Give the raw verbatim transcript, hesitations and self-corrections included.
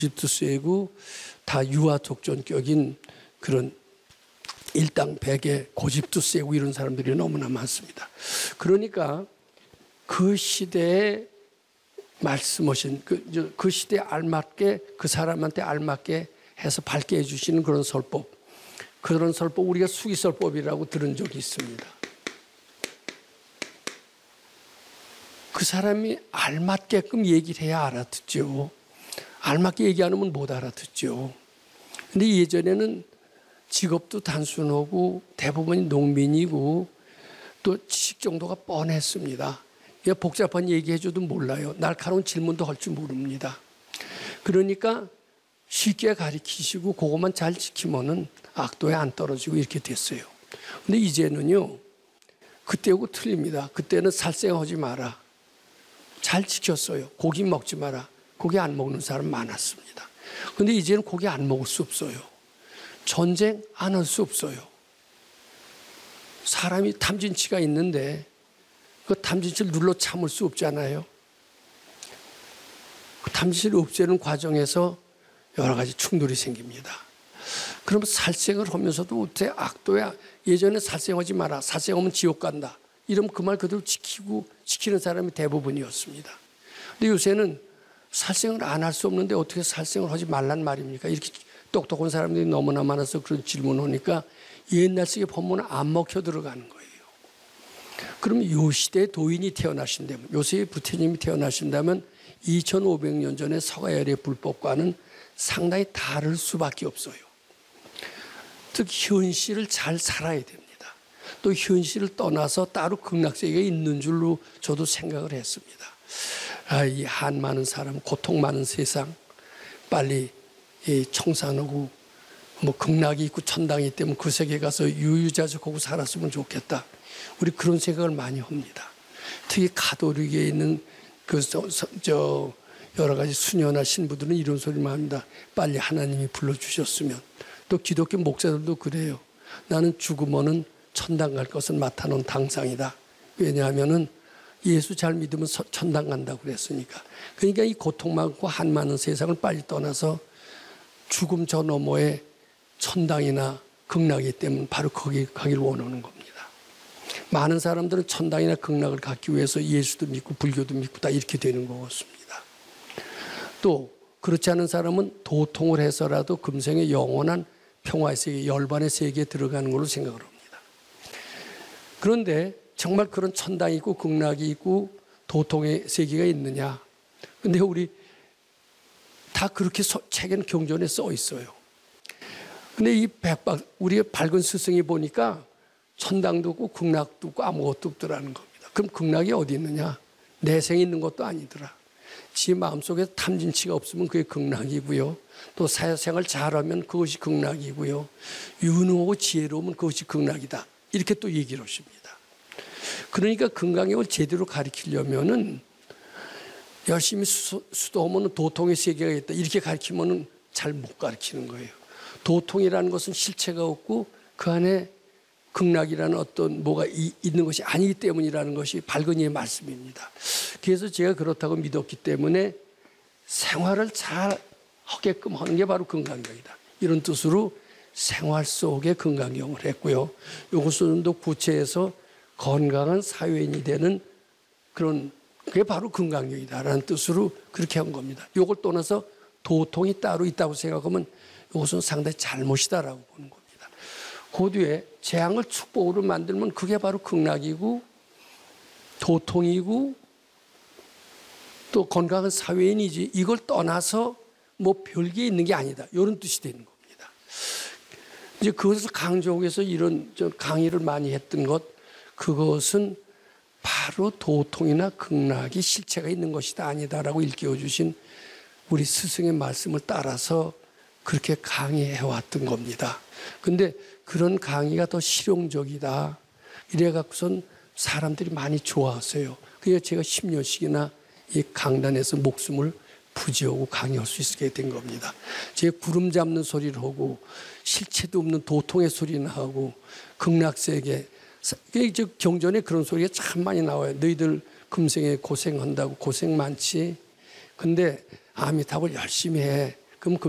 고집도 세고 다 유아족전격인 그런 일당백의 고집도 세고 이런 사람들이 너무나 많습니다. 그러니까 그 시대에 말씀하신 그, 그 시대에 알맞게 그 사람한테 알맞게 해서 밝게 해주시는 그런 설법, 그런 설법 우리가 수기설법이라고 들은 적이 있습니다. 그 사람이 알맞게끔 얘기를 해야 알아듣죠. 알맞게 얘기 안 하면 못 알아듣죠. 근데 예전에는 직업도 단순하고 대부분이 농민이고 또 지식 정도가 뻔했습니다. 복잡한 얘기해줘도 몰라요. 날카로운 질문도 할 줄 모릅니다. 그러니까 쉽게 가르치시고 그것만 잘 지키면은 악도에 안 떨어지고 이렇게 됐어요. 근데 이제는요, 그때하고 틀립니다. 그때는 살생하지 마라. 잘 지켰어요. 고기 먹지 마라. 고기 안 먹는 사람 많았습니다. 근데 이제는 고기 안 먹을 수 없어요. 전쟁 안 할 수 없어요. 사람이 탐진치가 있는데 그 탐진치를 눌러 참을 수 없잖아요. 그 탐진치를 없애는 과정에서 여러 가지 충돌이 생깁니다. 그럼 살생을 하면서도 어떻게 악도야. 예전에 살생하지 마라. 살생하면 지옥 간다. 이러면 그 말 그대로 지키고 지키는 사람이 대부분이었습니다. 근데 요새는 살생을 안 할 수 없는데 어떻게 살생을 하지 말란 말입니까? 이렇게 똑똑한 사람들이 너무나 많아서 그런 질문을 하니까 옛날식의 법문은 안 먹혀 들어가는 거예요. 그럼 요 시대에 도인이 태어나신다면, 요새의 부처님이 태어나신다면 이천오백 년 전에 서가열의 불법과는 상당히 다를 수밖에 없어요. 즉 현실을 잘 살아야 됩니다. 또 현실을 떠나서 따로 극락세계가 있는 줄로 저도 생각을 했습니다. 아, 이 한 많은 사람, 고통 많은 세상 빨리 청산하고 뭐 극락이 있고 천당이 있다면 그 세계 가서 유유자적하고 살았으면 좋겠다. 우리 그런 생각을 많이 합니다. 특히 가톨릭에 있는 그 저, 저 여러 가지 수녀나 신부들은 이런 소리만 합니다. 빨리 하나님이 불러주셨으면. 또 기독교 목사들도 그래요. 나는 죽으면은 천당 갈 것은 맡아놓은 당상이다. 왜냐하면은 예수 잘 믿으면 천당 간다고 그랬으니까. 그러니까 이 고통 많고 한 많은 세상을 빨리 떠나서 죽음 저 너머에 천당이나 극락이 때문에 바로 거기 가기를 원하는 겁니다. 많은 사람들은 천당이나 극락을 갖기 위해서 예수도 믿고 불교도 믿고 다 이렇게 되는 것 같습니다. 또 그렇지 않은 사람은 도통을 해서라도 금생의 영원한 평화의 세계, 열반의 세계에 들어가는 걸로 생각을 합니다. 그런데 정말 그런 천당이 있고 극락이 있고 도통의 세계가 있느냐? 근데 우리 다 그렇게 서, 책에는 경전에 써 있어요. 근데 이 백박, 우리의 밝은 스승이 보니까 천당도 없고 극락도 없고 아무것도 없더라는 겁니다. 그럼 극락이 어디 있느냐? 내생이 있는 것도 아니더라. 지 마음속에 탐진치가 없으면 그게 극락이고요. 또 사회생활 잘하면 그것이 극락이고요. 유능하고 지혜로우면 그것이 극락이다. 이렇게 또 얘기를 하십니다. 그러니까 건강형을 제대로 가르치려면은 열심히 수, 수도하면 도통의 세계가 있다. 이렇게 가르치면은 잘 못 가르치는 거예요. 도통이라는 것은 실체가 없고 그 안에 극락이라는 어떤 뭐가 이, 있는 것이 아니기 때문이라는 것이 발근이의 말씀입니다. 그래서 제가 그렇다고 믿었기 때문에 생활을 잘 하게끔 하는 게 바로 건강경이다. 이런 뜻으로 생활 속에 건강경을 했고요. 이것은 또 구체에서 건강한 사회인이 되는 그런 그게 바로 건강경이다라는 뜻으로 그렇게 한 겁니다. 이걸 떠나서 도통이 따로 있다고 생각하면 이것은 상당히 잘못이다라고 보는 겁니다. 그 뒤에 재앙을 축복으로 만들면 그게 바로 극락이고 도통이고 또 건강한 사회인이지 이걸 떠나서 뭐 별게 있는 게 아니다. 이런 뜻이 되는 겁니다. 이제 그것을 강조해서 이런 저 강의를 많이 했던 것 그것은 바로 도통이나 극락이 실체가 있는 것이다 아니다라고 일깨워 주신 우리 스승의 말씀을 따라서 그렇게 강의해왔던 겁니다. 근데 그런 강의가 더 실용적이다. 이래갖고선 사람들이 많이 좋아하세요. 그래서 제가 십 년씩이나 이 강단에서 목숨을 부지하고 강의할 수 있게 된 겁니다. 제가 구름 잡는 소리를 하고 실체도 없는 도통의 소리나 하고 극락세계 경전에 그런 소리가 참 많이 나와요. 너희들 금생에 고생한다고 고생 많지. 근데 아미타불 열심히 해. 그럼